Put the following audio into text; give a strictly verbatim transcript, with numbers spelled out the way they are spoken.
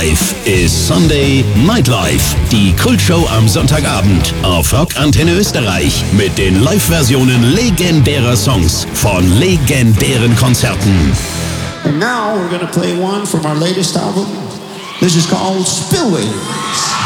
Live ist Sunday Nightlife, die Kultshow am Sonntagabend auf Rock Antenne Österreich mit den Live-Versionen legendärer Songs von legendären Konzerten. And now we're gonna play one from our latest album. This is called Spillways.